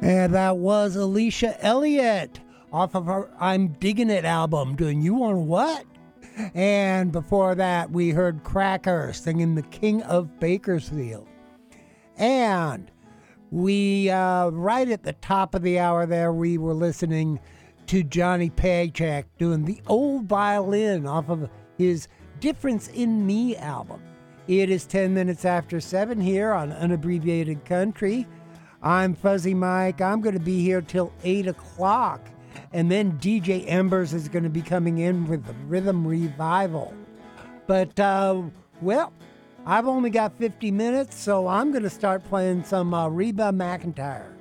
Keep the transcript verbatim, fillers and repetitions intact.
And that was Alicia Elliott off of her I'm Digging It album doing You Want What? And before that, we heard Cracker singing The King of Bakersfield. And we, uh, right at the top of the hour there, we were listening to Johnny Paycheck doing The Old Violin off of his Difference in Me album. It is ten minutes after seven here on Unabbreviated Country. I'm Fuzzy Mike. I'm going to be here till eight o'clock. And then D J Embers is going to be coming in with the Rhythm Revival. But, uh, well, I've only got fifty minutes, so I'm going to start playing some uh, Reba McEntire.